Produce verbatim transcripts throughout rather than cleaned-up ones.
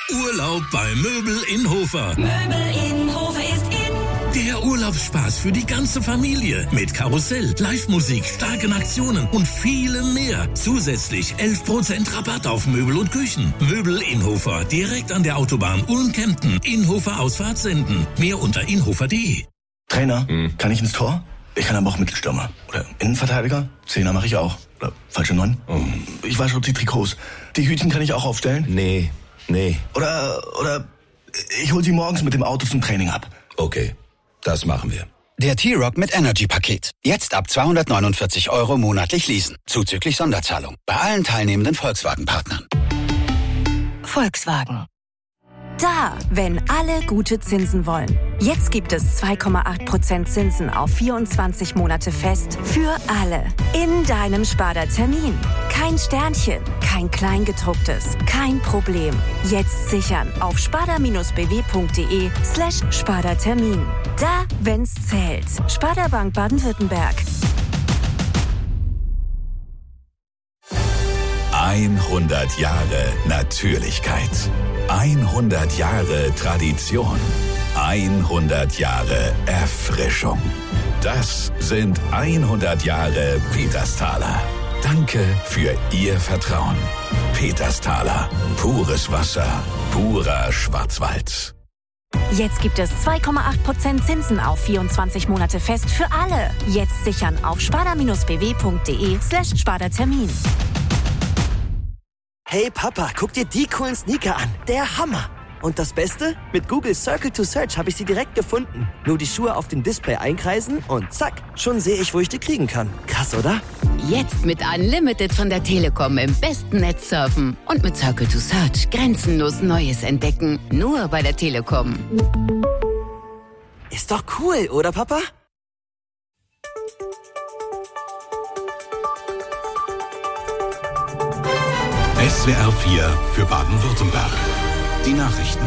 Urlaub bei Möbel in Hofer. Möbel in Hofer ist in. Der Urlaubsspaß für die ganze Familie. Mit Karussell, Live-Musik, starken Aktionen und vielem mehr. Zusätzlich elf Prozent Rabatt auf Möbel und Küchen. Möbel in Hofer. Direkt an der Autobahn Ulm-Kempten. Inhofer Ausfahrt senden. Mehr unter inhofer punkt de. Trainer, hm. kann ich ins Tor? Ich kann aber auch Mittelstürmer. Oder Innenverteidiger? Zehner mache ich auch. Oder falsche Neun? Oh. Ich wasche die Trikots. Die Hütchen kann ich auch aufstellen? Nee, nee. Oder, oder ich hol sie morgens mit dem Auto zum Training ab. Okay, das machen wir. Der T-Rock mit Energy-Paket. Jetzt ab zweihundertneunundvierzig Euro monatlich leasen. Zuzüglich Sonderzahlung. Bei allen teilnehmenden Volkswagen-Partnern. Volkswagen. Da, wenn alle gute Zinsen wollen. Jetzt gibt es zwei Komma acht Prozent Zinsen auf vierundzwanzig Monate fest für alle. In deinem Sparda-Termin. Kein Sternchen, kein Kleingedrucktes, kein Problem. Jetzt sichern auf sparda-bw.de slash Sparda-Termin. Da, wenn's zählt. Sparda Bank Baden-Württemberg. hundert Jahre Natürlichkeit. hundert Jahre Tradition. hundert Jahre Erfrischung. Das sind hundert Jahre Petersthaler. Danke für Ihr Vertrauen. Petersthaler. Pures Wasser. Purer Schwarzwald. Jetzt gibt es zwei Komma acht Prozent Zinsen auf vierundzwanzig Monate fest für alle. Jetzt sichern auf sparda-bw.de slash Sparda-Termin. Hey Papa, guck dir die coolen Sneaker an. Der Hammer. Und das Beste? Mit Google Circle to Search habe ich sie direkt gefunden. Nur die Schuhe auf dem Display einkreisen und zack, schon sehe ich, wo ich die kriegen kann. Krass, oder? Jetzt mit Unlimited von der Telekom im besten Netz surfen. Und mit Circle to Search grenzenlos Neues entdecken. Nur bei der Telekom. Ist doch cool, oder Papa? S W R vier für Baden-Württemberg. Die Nachrichten.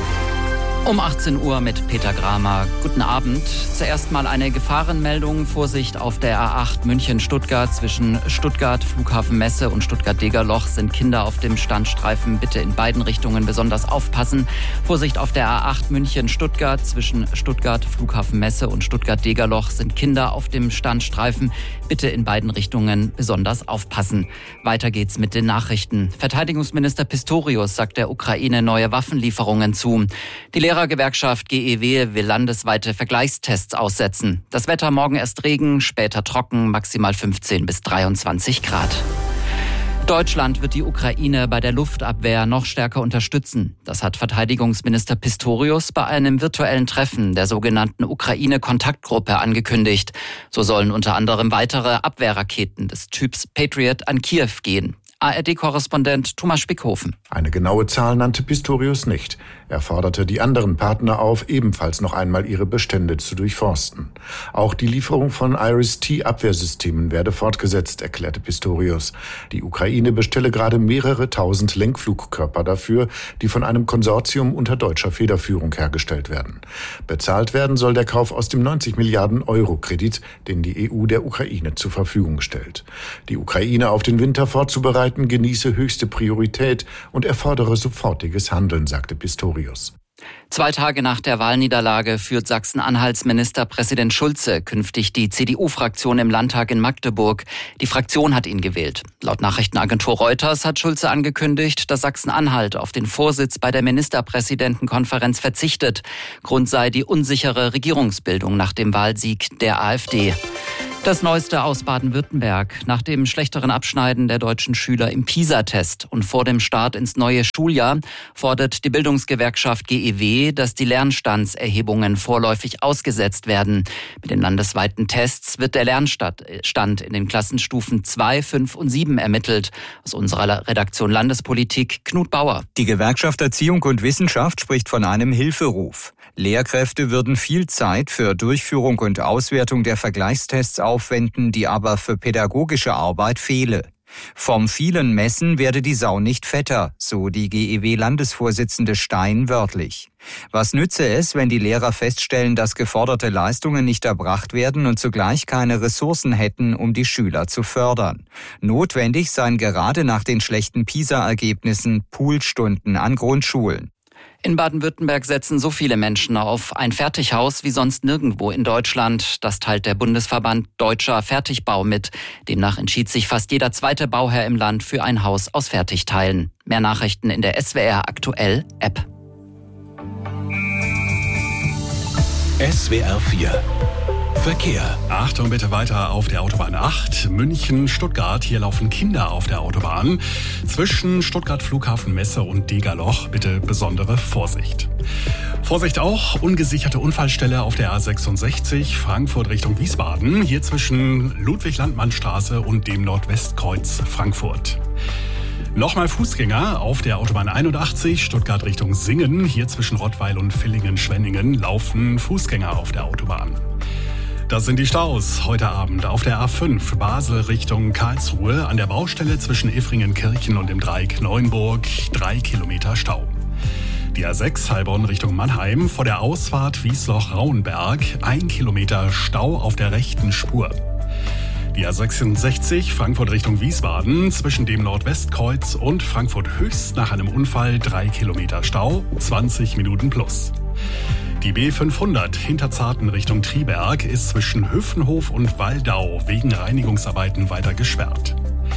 Um achtzehn Uhr mit Peter Gramer. Guten Abend. Zuerst mal eine Gefahrenmeldung. Vorsicht auf der A acht München-Stuttgart. Zwischen Stuttgart, Flughafen Messe und Stuttgart-Degerloch sind Kinder auf dem Standstreifen. Bitte in beiden Richtungen besonders aufpassen. Vorsicht auf der A acht München-Stuttgart. Zwischen Stuttgart, Flughafen Messe und Stuttgart-Degerloch sind Kinder auf dem Standstreifen. Bitte in beiden Richtungen besonders aufpassen. Weiter geht's mit den Nachrichten. Verteidigungsminister Pistorius sagt der Ukraine neue Waffenlieferungen zu. Die Lehrergewerkschaft G E W will landesweite Vergleichstests aussetzen. Das Wetter morgen erst Regen, später trocken, maximal fünfzehn bis dreiundzwanzig Grad. Deutschland wird die Ukraine bei der Luftabwehr noch stärker unterstützen. Das hat Verteidigungsminister Pistorius bei einem virtuellen Treffen der sogenannten Ukraine-Kontaktgruppe angekündigt. So sollen unter anderem weitere Abwehrraketen des Typs Patriot an Kiew gehen. A R D-Korrespondent Thomas Spickhofen. Eine genaue Zahl nannte Pistorius nicht. Er forderte die anderen Partner auf, ebenfalls noch einmal ihre Bestände zu durchforsten. Auch die Lieferung von Iris-T-Abwehrsystemen werde fortgesetzt, erklärte Pistorius. Die Ukraine bestelle gerade mehrere tausend Lenkflugkörper dafür, die von einem Konsortium unter deutscher Federführung hergestellt werden. Bezahlt werden soll der Kauf aus dem neunzig Milliarden Euro Kredit, den die E U der Ukraine zur Verfügung stellt. Die Ukraine auf den Winter vorzubereiten, genieße höchste Priorität und erfordere sofortiges Handeln, sagte Pistorius. Zwei Tage nach der Wahlniederlage führt Sachsen-Anhalts Ministerpräsident Schulze künftig die C D U-Fraktion im Landtag in Magdeburg. Die Fraktion hat ihn gewählt. Laut Nachrichtenagentur Reuters hat Schulze angekündigt, dass Sachsen-Anhalt auf den Vorsitz bei der Ministerpräsidentenkonferenz verzichtet. Grund sei die unsichere Regierungsbildung nach dem Wahlsieg der AfD. Das Neueste aus Baden-Württemberg. Nach dem schlechteren Abschneiden der deutschen Schüler im PISA-Test und vor dem Start ins neue Schuljahr fordert die Bildungsgewerkschaft G E W, dass die Lernstandserhebungen vorläufig ausgesetzt werden. Mit den landesweiten Tests wird der Lernstand in den Klassenstufen zwei, fünf und sieben ermittelt. Aus unserer Redaktion Landespolitik Knut Bauer. Die Gewerkschaft Erziehung und Wissenschaft spricht von einem Hilferuf. Lehrkräfte würden viel Zeit für Durchführung und Auswertung der Vergleichstests aufwenden, die aber für pädagogische Arbeit fehle. Vom vielen Messen werde die Sau nicht fetter, so die G E W-Landesvorsitzende Stein wörtlich. Was nütze es, wenn die Lehrer feststellen, dass geforderte Leistungen nicht erbracht werden und zugleich keine Ressourcen hätten, um die Schüler zu fördern? Notwendig seien gerade nach den schlechten PISA-Ergebnissen Poolstunden an Grundschulen. In Baden-Württemberg setzen so viele Menschen auf ein Fertighaus wie sonst nirgendwo in Deutschland. Das teilt der Bundesverband Deutscher Fertigbau mit. Demnach entschied sich fast jeder zweite Bauherr im Land für ein Haus aus Fertigteilen. Mehr Nachrichten in der S W R Aktuell App. S W R vier Verkehr. Achtung bitte weiter auf der Autobahn acht, München-Stuttgart. Hier laufen Kinder auf der Autobahn. Zwischen Stuttgart Flughafen Messe und Degerloch bitte besondere Vorsicht. Vorsicht auch, ungesicherte Unfallstelle auf der A sechsundsechzig, Frankfurt Richtung Wiesbaden. Hier zwischen Ludwig-Landmann-Straße und dem Nordwestkreuz Frankfurt. Nochmal Fußgänger auf der Autobahn einundachtzig, Stuttgart Richtung Singen. Hier zwischen Rottweil und Villingen-Schwenningen laufen Fußgänger auf der Autobahn. Das sind die Staus heute Abend auf der A fünf, Basel Richtung Karlsruhe, an der Baustelle zwischen Iffringen-Kirchen und dem Dreieck Neuenburg, drei Kilometer Stau. Die A sechs, Heilbronn Richtung Mannheim, vor der Ausfahrt Wiesloch-Rauenberg, ein Kilometer Stau auf der rechten Spur. Die A sechsundsechzig, Frankfurt Richtung Wiesbaden, zwischen dem Nordwestkreuz und Frankfurt Höchst nach einem Unfall, drei Kilometer Stau, zwanzig Minuten plus. Die B fünfhundert Hinterzarten Richtung Triberg ist zwischen Höfenhof und Waldau wegen Reinigungsarbeiten weiter gesperrt.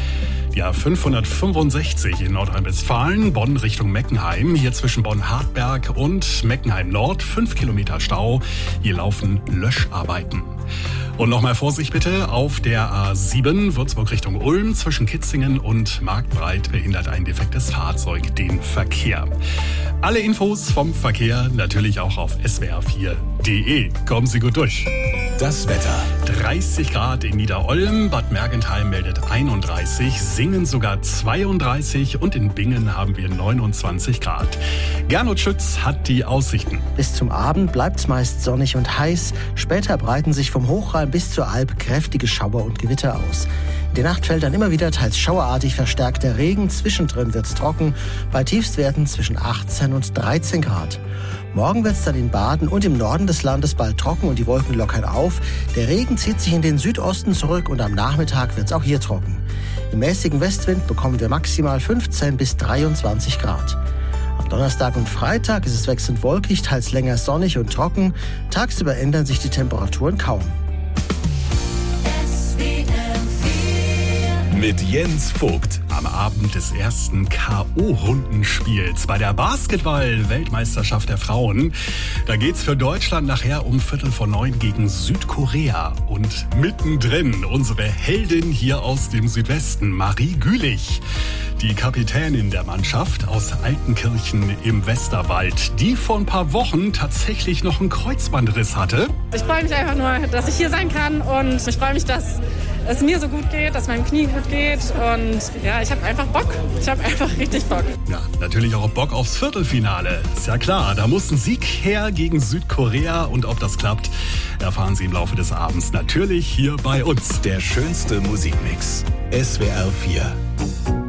Die A fünfhundertfünfundsechzig in Nordrhein-Westfalen, Bonn Richtung Meckenheim, hier zwischen Bonn-Hartberg und Meckenheim Nord, fünf Kilometer Stau, hier laufen Löscharbeiten. Und nochmal Vorsicht bitte, auf der A sieben, Würzburg Richtung Ulm, zwischen Kitzingen und Marktbreit behindert ein defektes Fahrzeug den Verkehr. Alle Infos vom Verkehr natürlich auch auf S W R vier punkt de. Kommen Sie gut durch. Das Wetter. dreißig Grad in Niederolm, Bad Mergentheim meldet einunddreißig, Singen sogar zweiunddreißig und in Bingen haben wir neunundzwanzig Grad. Gernot Schütz hat die Aussichten. Bis zum Abend bleibt es meist sonnig und heiß. Später breiten sich vom Hochrhein bis zur Alp kräftige Schauer und Gewitter aus. In der Nacht fällt dann immer wieder teils schauerartig verstärkter Regen. Zwischendrin wird's trocken, bei Tiefstwerten zwischen achtzehn und dreizehn Grad. Morgen wird's dann in Baden und im Norden des Landes bald trocken und die Wolken lockern auf. Der Regen zieht sich in den Südosten zurück und am Nachmittag wird's auch hier trocken. Im mäßigen Westwind bekommen wir maximal fünfzehn bis dreiundzwanzig Grad. Am Donnerstag und Freitag ist es wechselnd wolkig, teils länger sonnig und trocken. Tagsüber ändern sich die Temperaturen kaum. Mit Jens Vogt. Am Abend des ersten K O-Rundenspiels bei der Basketball-Weltmeisterschaft der Frauen. Da geht's für Deutschland nachher um Viertel vor neun gegen Südkorea. Und mittendrin unsere Heldin hier aus dem Südwesten, Marie Gülich. Die Kapitänin der Mannschaft aus Altenkirchen im Westerwald, die vor ein paar Wochen tatsächlich noch einen Kreuzbandriss hatte. Ich freue mich einfach nur, dass ich hier sein kann und ich freue mich, dass es mir so gut geht, dass meinem Knie gut geht und ja, ich habe einfach Bock. Ich habe einfach richtig Bock. Ja, natürlich auch Bock aufs Viertelfinale. Ist ja klar, da muss ein Sieg her gegen Südkorea und ob das klappt, erfahren Sie im Laufe des Abends natürlich hier bei uns. Der schönste Musikmix. S W R vier.